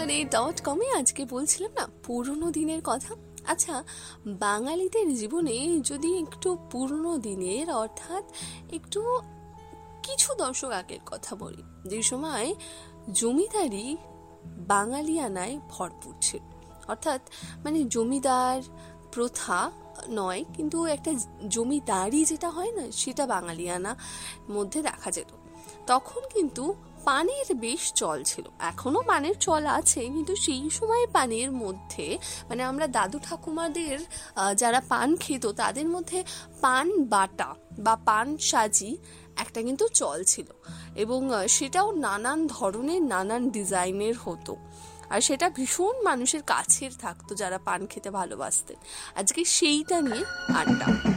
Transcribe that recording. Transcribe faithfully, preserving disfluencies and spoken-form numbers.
বাঙালি dot কমে আজকে বলছিলাম না পুরনো দিনের কথা। আচ্ছা, বাঙালিদের জীবনে যদি একটু পুরনো দিনের অর্থাৎ একটু কিছু দশক আগের কথা বলি, যে সময় জমিদারি বাঙালিয়ানায় ভরপুর ছিল, অর্থাৎ মানে জমিদার প্রথা নয়, কিন্তু একটা জমিদারি যেটা হয় না, সেটা বাঙালিয়ানা মধ্যে দেখা যেত। তখন কিন্তু পানের বেশ চল ছিল, এখনো পানের চল আছে, কিন্তু সেই সময় পানের মধ্যে মানে আমরা দাদু ঠাকুমাদের যারা পান খেত তাদের মধ্যে পান বাটা বা পান সাজি একটা কিন্তু চল ছিল, এবং সেটাও নানান ধরনের নানান ডিজাইনের হতো, আর সেটা ভীষণ মানুষের কাছের থাকতো যারা পান খেতে ভালোবাসতেন। আজকে সেইটা নিয়ে আড্ডা।